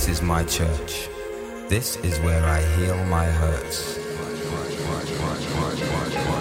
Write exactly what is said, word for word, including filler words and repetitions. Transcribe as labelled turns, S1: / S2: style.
S1: is my church. This is where I heal my hurts.